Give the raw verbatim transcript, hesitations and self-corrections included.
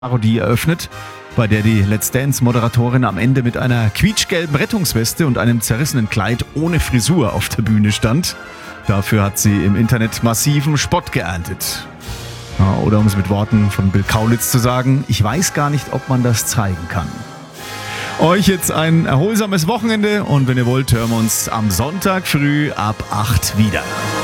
Parodie eröffnet, bei der die Let's Dance-Moderatorin am Ende mit einer quietschgelben Rettungsweste und einem zerrissenen Kleid ohne Frisur auf der Bühne stand. Dafür hat sie im Internet massiven Spott geerntet. Ja, oder um es mit Worten von Bill Kaulitz zu sagen, ich weiß gar nicht, ob man das zeigen kann. Euch jetzt ein erholsames Wochenende und wenn ihr wollt, hören wir uns am Sonntag früh ab acht wieder.